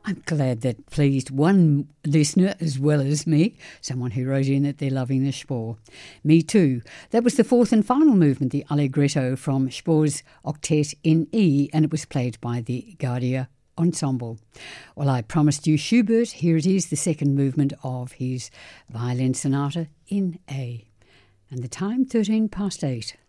I'm glad that pleased one listener as well as me, someone who wrote in that they're loving the Spohr. Me too. That was the fourth and final movement, the Allegretto from Spohr's Octet in E, and it was played by the Guardia Ensemble. Well, I promised you Schubert. Here it is, the second movement of his violin sonata in A. And the time, 8:13.